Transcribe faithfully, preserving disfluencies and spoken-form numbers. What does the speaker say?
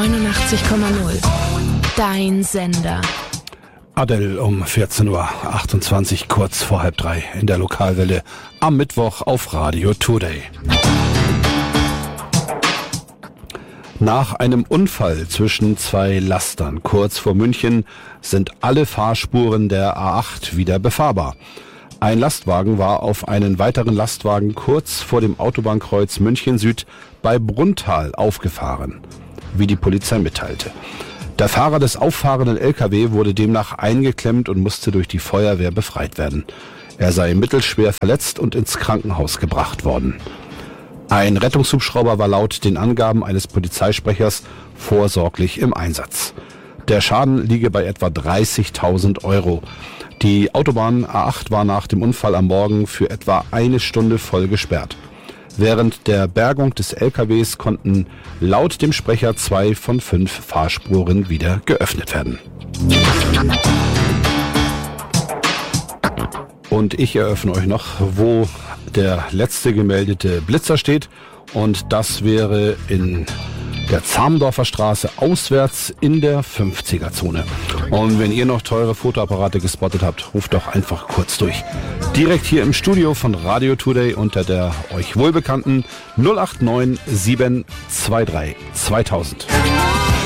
neunundachtzig Komma null. Dein Sender. Adele um vierzehn Uhr achtundzwanzig, kurz vor halb drei in der Lokalwelle am Mittwoch auf Radio Today. Nach einem Unfall zwischen zwei Lastern kurz vor München sind alle Fahrspuren der A acht wieder befahrbar. Ein Lastwagen war auf einen weiteren Lastwagen kurz vor dem Autobahnkreuz München Süd bei Brunnthal aufgefahren, wie die Polizei mitteilte. Der Fahrer des auffahrenden L K W wurde demnach eingeklemmt und musste durch die Feuerwehr befreit werden. Er sei mittelschwer verletzt und ins Krankenhaus gebracht worden. Ein Rettungshubschrauber war laut den Angaben eines Polizeisprechers vorsorglich im Einsatz. Der Schaden liege bei etwa dreißigtausend Euro. Die Autobahn A acht war nach dem Unfall am Morgen für etwa eine Stunde voll gesperrt. Während der Bergung des L K Ws konnten laut dem Sprecher zwei von fünf Fahrspuren wieder geöffnet werden. Und ich eröffne euch noch, wo der letzte gemeldete Blitzer steht. Und das wäre in der Zamdorfer Straße auswärts in der fünfziger-Zone. Und wenn ihr noch teure Fotoapparate gespottet habt, ruft doch einfach kurz durch. Direkt hier im Studio von Radio Today unter der euch wohlbekannten null acht neun sieben zwei drei zweitausend.